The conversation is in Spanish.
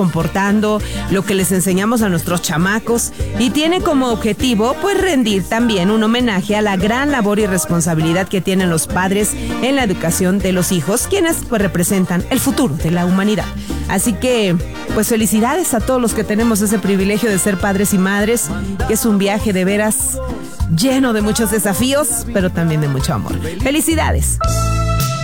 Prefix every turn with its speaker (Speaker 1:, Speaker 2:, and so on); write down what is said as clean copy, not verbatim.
Speaker 1: comportando, lo que les enseñamos a nuestros chamacos, y tiene como objetivo pues rendir también un homenaje a la gran labor y responsabilidad que tienen los padres en la educación de los hijos, quienes pues representan el futuro de la humanidad. Así que pues felicidades a todos los que tenemos ese privilegio de ser padres y madres, que es un viaje de veras lleno de muchos desafíos, pero también de mucho amor. ¡Felicidades!